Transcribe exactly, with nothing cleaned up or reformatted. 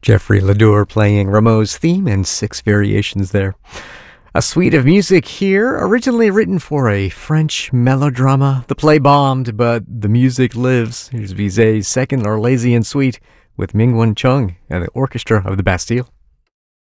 Jeffrey Ledoux playing Rameau's theme and six variations there. A suite of music here, originally written for a French melodrama. The play bombed, but the music lives. Here's Bizet's second Orlesian suite with Mingwen Chung and the Orchestra of the Bastille.